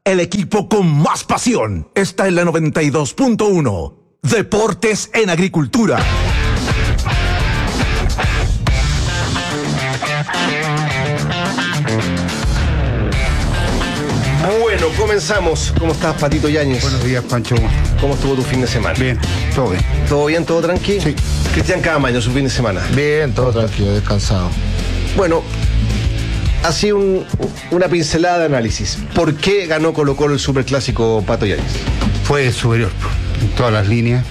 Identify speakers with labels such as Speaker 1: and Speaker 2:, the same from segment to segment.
Speaker 1: el equipo con más pasión está en la 92.1. Deportes en Agricultura.
Speaker 2: Bueno, comenzamos. ¿Cómo estás, Patito Yáñez?
Speaker 3: Buenos días, Pancho.
Speaker 2: ¿Cómo estuvo tu fin de semana?
Speaker 3: Bien, todo bien.
Speaker 2: ¿Todo bien, todo tranquilo?
Speaker 3: Sí.
Speaker 2: Cristian Camaño, su fin de semana.
Speaker 4: Bien, todo tranquilo, descansado.
Speaker 2: Bueno, así una pincelada de análisis. ¿Por qué ganó Colo-Colo el Superclásico, Pato Yáñez?
Speaker 3: Fue superior en todas las líneas.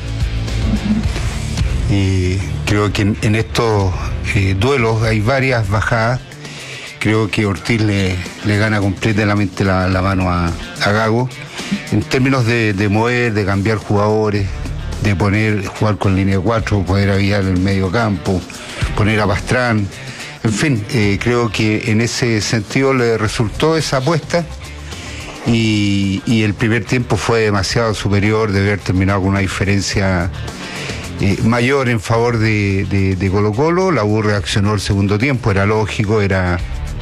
Speaker 3: Y creo que en estos duelos hay varias bajadas. Creo que Ortiz le gana completamente la mano a Gago. En términos de mover, de cambiar jugadores, de jugar con línea de 4, poder aviar el medio campo, poner a Pastrán. En fin, creo que en ese sentido le resultó esa apuesta y el primer tiempo fue demasiado superior, de haber terminado con una diferencia mayor en favor de Colo-Colo. La U reaccionó el segundo tiempo, era lógico, era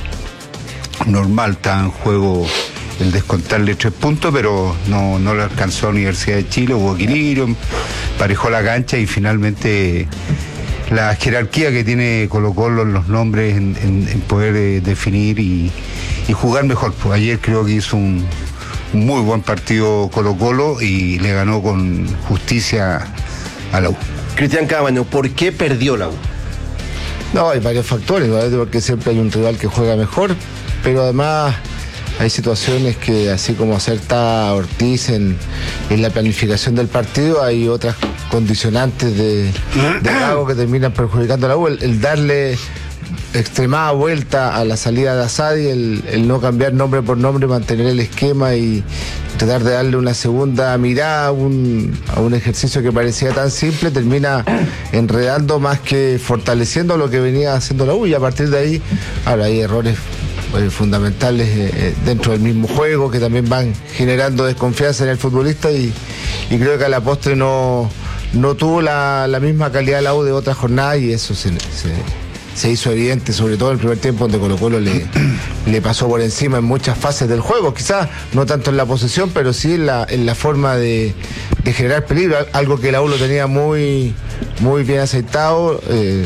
Speaker 3: normal, estaba en juego el descontarle 3 puntos, pero no le alcanzó a la Universidad de Chile, hubo equilibrio, parejó la cancha y finalmente la jerarquía que tiene Colo-Colo en los nombres, en poder definir y jugar mejor. Pues ayer creo que hizo un muy buen partido Colo-Colo y le ganó con justicia a la U.
Speaker 2: Cristian Camaño, ¿por qué perdió la U?
Speaker 4: No, hay varios factores, ¿no? Porque siempre hay un rival que juega mejor, pero además hay situaciones que, así como acerta Ortiz en la planificación del partido, hay otras condicionantes de Gago que terminan perjudicando a la U. El darle extremada vuelta a la salida de Asadi, el no cambiar nombre por nombre, mantener el esquema y tratar de darle una segunda mirada a un ejercicio que parecía tan simple, termina enredando más que fortaleciendo lo que venía haciendo la U, y a partir de ahí, ahora hay errores fundamentales dentro del mismo juego que también van generando desconfianza en el futbolista y creo que a la postre no tuvo la misma calidad de la U de otras jornadas, y eso se hizo evidente, sobre todo en el primer tiempo, donde Colo-Colo le pasó por encima en muchas fases del juego, quizás no tanto en la posesión, pero sí en la forma de generar peligro, algo que la U lo tenía muy, muy bien aceitado.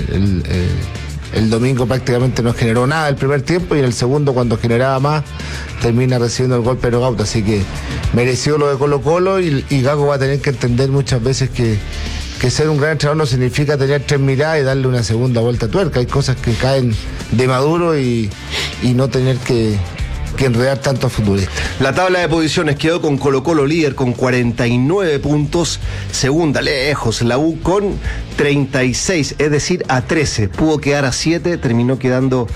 Speaker 4: El domingo prácticamente no generó nada el primer tiempo, y en el segundo, cuando generaba más, termina recibiendo el gol Pedro Gauta. Así que mereció lo de Colo-Colo, y Gago va a tener que entender muchas veces que ser un gran entrenador no significa tener 3 miradas y darle una segunda vuelta a tuerca. Hay cosas que caen de maduro y no tener que enredar tanto a futbolistas.
Speaker 2: La tabla de posiciones quedó con Colo-Colo líder con 49 puntos, segunda lejos la U con 36, es decir, a 13. Pudo quedar a 7, terminó quedando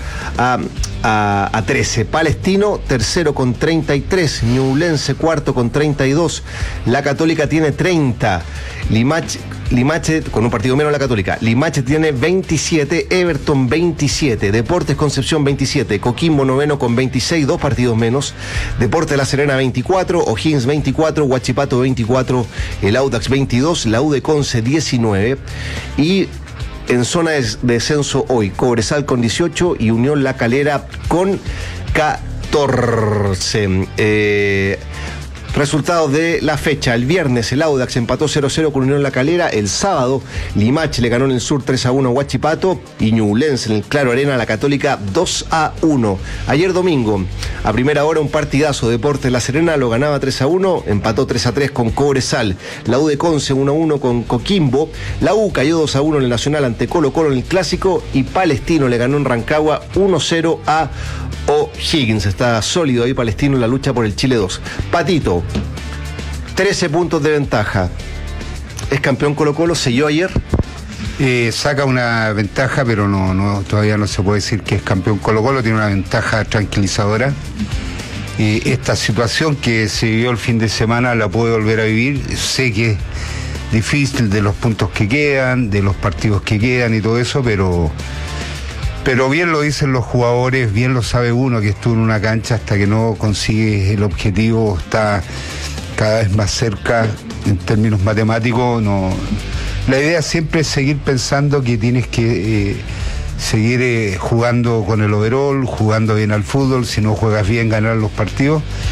Speaker 2: a 13. Palestino tercero con 33, Ñublense cuarto con 32, la Católica tiene 30, Limache, con un partido menos la Católica, Limache tiene 27, Everton 27, Deportes Concepción 27, Coquimbo noveno con 26, 2 partidos menos, Deportes La Serena 24, O'Higgins 24, Huachipato 24, el Audax 22, la U de Conce 19, y en zona de descenso hoy, Cobresal con 18 y Unión La Calera con 14. Resultados de la fecha: el viernes el Audax empató 0-0 con Unión La Calera, el sábado Limache le ganó en el sur 3-1 a Huachipato, y Ñublense en el Claro Arena a la Católica 2-1. Ayer domingo, a primera hora, un partidazo. Deportes La Serena lo ganaba 3-1, empató 3-3 con Cobresal, la U de Conce 1-1 con Coquimbo, la U cayó 2-1 en el Nacional ante Colo-Colo en el Clásico, y Palestino le ganó en Rancagua 1-0 a O'Higgins. Está sólido ahí Palestino en la lucha por el Chile 2. Patito, 13 puntos de ventaja. ¿Es campeón Colo-Colo? ¿Selló ayer?
Speaker 3: Saca una ventaja, pero todavía no se puede decir que es campeón. Colo-Colo tiene una ventaja tranquilizadora. Esta situación que se vivió el fin de semana la puede volver a vivir. Sé que es difícil, de los puntos que quedan, de los partidos que quedan y todo eso, pero bien lo dicen los jugadores, bien lo sabe uno que estuvo en una cancha, hasta que no consigues el objetivo está cada vez más cerca en términos matemáticos. La idea siempre es seguir pensando que tienes que seguir jugando con el overall, jugando bien al fútbol. Si no juegas bien, ganar los partidos,